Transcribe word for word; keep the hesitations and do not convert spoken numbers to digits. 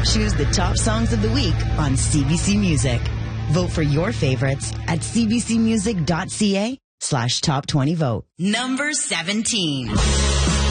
Choose the top songs of the week on C B C Music. Vote for your favorites at cbcmusic.ca slash top 20 vote. Number seventeen.